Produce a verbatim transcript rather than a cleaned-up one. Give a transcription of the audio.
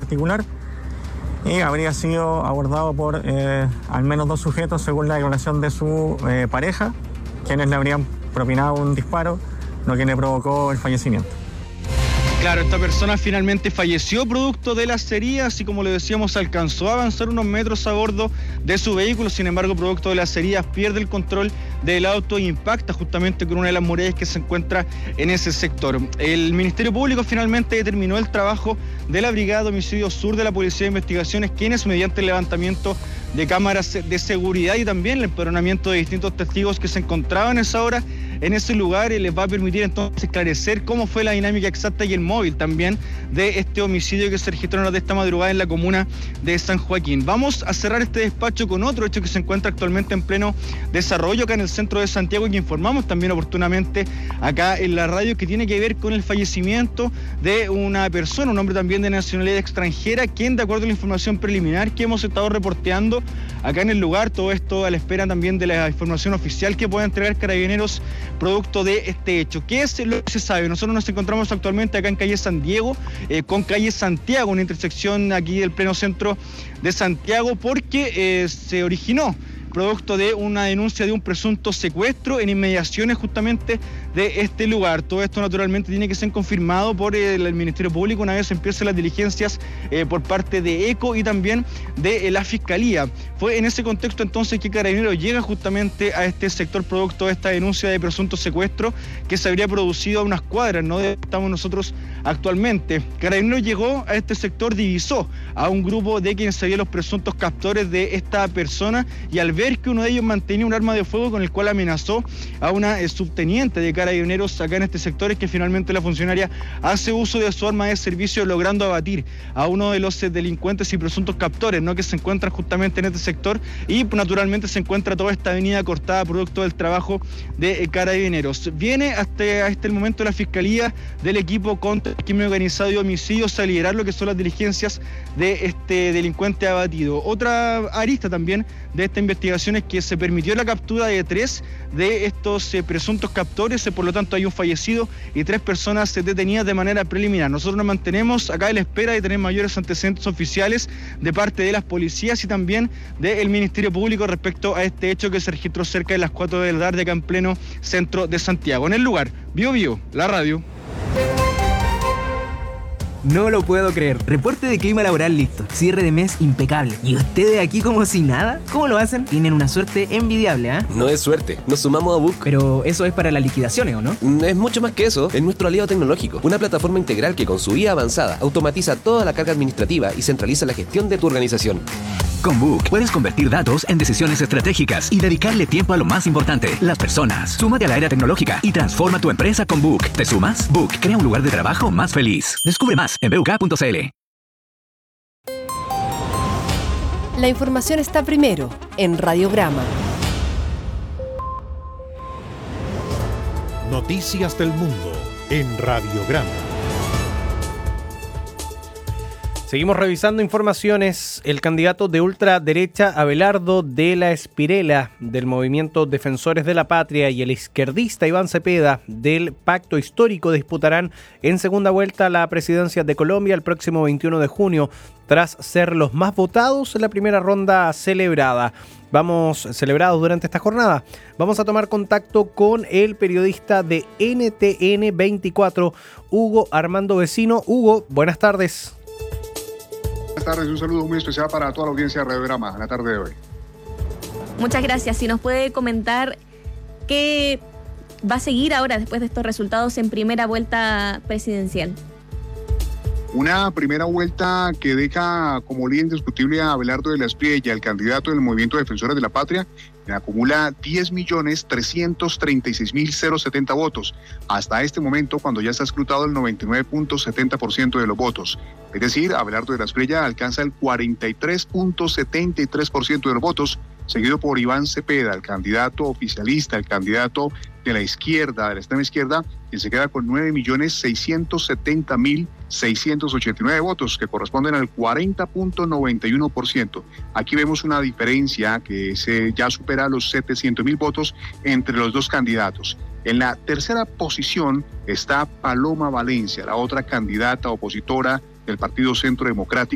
particular y habría sido abordado por eh, al menos dos sujetos según la declaración de su eh, pareja, quienes le habrían propinado un disparo, lo que le provocó el fallecimiento. Claro, esta persona finalmente falleció producto de las heridas y, como le decíamos, alcanzó a avanzar unos metros a bordo de su vehículo. Sin embargo, producto de las heridas, pierde el control del auto e impacta justamente con una de las murallas que se encuentra en ese sector. El Ministerio Público finalmente determinó el trabajo de la Brigada de Homicidio Sur de la Policía de Investigaciones, quienes, mediante el levantamiento de cámaras de seguridad y también el empadronamiento de distintos testigos que se encontraban a esa hora en ese lugar, les va a permitir entonces esclarecer cómo fue la dinámica exacta y el móvil también de este homicidio que se registró de esta madrugada en la comuna de San Joaquín. Vamos a cerrar este despacho con otro hecho que se encuentra actualmente en pleno desarrollo acá en el centro de Santiago y que informamos también oportunamente acá en la radio, que tiene que ver con el fallecimiento de una persona, un hombre también de nacionalidad extranjera, quien, de acuerdo a la información preliminar que hemos estado reporteando acá en el lugar, todo esto a la espera también de la información oficial que pueda entregar Carabineros producto de este hecho. ¿Qué es lo que se sabe? Nosotros nos encontramos actualmente acá en calle San Diego eh, con calle Santiago, una intersección aquí del pleno centro de Santiago, porque eh, se originó producto de una denuncia de un presunto secuestro en inmediaciones justamente de este lugar. Todo esto naturalmente tiene que ser confirmado por el, el Ministerio Público una vez empiecen las diligencias eh, por parte de ECO y también de eh, la Fiscalía. Fue en ese contexto entonces que Carabineros llega justamente a este sector producto de esta denuncia de presunto secuestro que se habría producido a unas cuadras, ¿no?, de donde estamos nosotros actualmente. Carabineros llegó a este sector, divisó a un grupo de quienes serían los presuntos captores de esta persona y al ver que uno de ellos mantenía un arma de fuego con el cual amenazó a una eh, subteniente de Carabineros acá en este sector, es que finalmente la funcionaria hace uso de su arma de servicio, logrando abatir a uno de los eh, delincuentes y presuntos captores, ¿no?, que se encuentran justamente en este sector, y naturalmente se encuentra toda esta avenida cortada producto del trabajo de eh, Carabineros. Viene hasta, hasta el momento la Fiscalía del equipo contra el crimen organizado y homicidios a liderar lo que son las diligencias de este delincuente abatido. Otra arista también de esta investigación es que se permitió la captura de tres de estos eh, presuntos captores, eh, por lo tanto hay un fallecido y tres personas eh, detenidas de manera preliminar. Nosotros nos mantenemos acá a la espera de tener mayores antecedentes oficiales de parte de las policías y también del Ministerio Público respecto a este hecho que se registró cerca de las cuatro de la tarde acá en pleno centro de Santiago. En el lugar, Bio Bio, la radio. No lo puedo creer. Reporte de clima laboral listo. Cierre de mes impecable. ¿Y ustedes aquí como si nada? ¿Cómo lo hacen? Tienen una suerte envidiable, ¿ah? ¿eh? No es suerte. Nos sumamos a Book. Pero eso es para las liquidaciones, ¿o no? Es mucho más que eso. Es nuestro aliado tecnológico. Una plataforma integral que con su I A avanzada automatiza toda la carga administrativa y centraliza la gestión de tu organización. Con Book puedes convertir datos en decisiones estratégicas y dedicarle tiempo a lo más importante, las personas. Súmate a la era tecnológica y transforma tu empresa con Book. ¿Te sumas? Book crea un lugar de trabajo más feliz. Descubre más en b u k punto c l. La información está primero en Radiograma. Noticias del mundo en Radiograma. Seguimos revisando informaciones. El candidato de ultraderecha Abelardo de la Espirela del Movimiento Defensores de la Patria y el izquierdista Iván Cepeda del Pacto Histórico disputarán en segunda vuelta la presidencia de Colombia el próximo veintiuno de junio, tras ser los más votados en la primera ronda celebrada. Vamos, celebrados durante esta jornada. Vamos a tomar contacto con el periodista de N T N veinticuatro, Hugo Armando Vecino. Hugo, buenas tardes. Buenas tardes, un saludo muy especial para toda la audiencia de Radiograma en la tarde de hoy. Muchas gracias. Si nos puede comentar qué va a seguir ahora después de estos resultados en primera vuelta presidencial. Una primera vuelta que deja como líder indiscutible a Abelardo de la Espriella, el candidato del Movimiento Defensores de la Patria, que acumula diez millones trescientos treinta y seis mil setenta votos. Hasta este momento, cuando ya se ha escrutado el noventa y nueve punto setenta por ciento de los votos. Es decir, Abelardo de la Espriella alcanza el cuarenta y tres punto setenta y tres por ciento de los votos, seguido por Iván Cepeda, el candidato oficialista, el candidato de la izquierda, de la extrema izquierda, quien se queda con nueve millones seiscientos setenta mil seiscientos ochenta y nueve votos, que corresponden al cuarenta punto noventa y uno por ciento. Aquí vemos una diferencia que se ya supera los setecientos mil votos entre los dos candidatos. En la tercera posición está Paloma Valencia, la otra candidata opositora del Partido Centro Democrático,